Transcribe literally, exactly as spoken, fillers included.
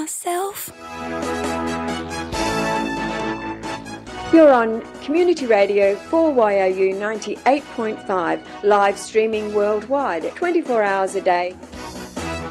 myself. You're on Community Radio four Y O U ninety-eight point five, live streaming worldwide, twenty-four hours a day,